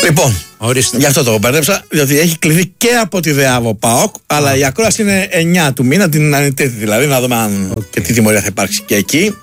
Λοιπόν, Ορίστε. γι' αυτό το μπέρδεψα, διότι έχει κληθεί και από τη ΔΕΑΒΟ ΠΑΟΚ, αλλά η ακρόαση είναι 9 του μήνα, την ανετέθη δηλαδή, να δούμε αν και τι τιμωρία θα υπάρξει και εκεί.